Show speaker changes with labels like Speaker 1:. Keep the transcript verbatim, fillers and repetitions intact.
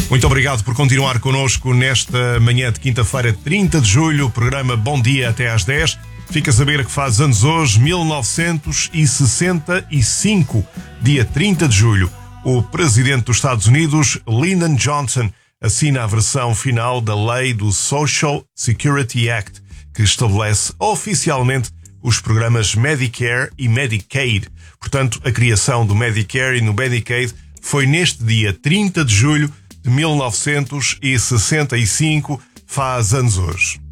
Speaker 1: Muito obrigado por continuar connosco nesta manhã de quinta-feira, trinta de julho, o programa Bom Dia até às dez. Fica a saber que faz anos hoje, mil novecentos e sessenta e cinco, dia trinta de julho. O presidente dos Estados Unidos, Lyndon Johnson, assina a versão final da lei do Social Security Act, que estabelece oficialmente os programas Medicare e Medicaid. Portanto, a criação do Medicare e no Medicaid foi neste dia trinta de julho de mil novecentos e sessenta e cinco, faz anos hoje.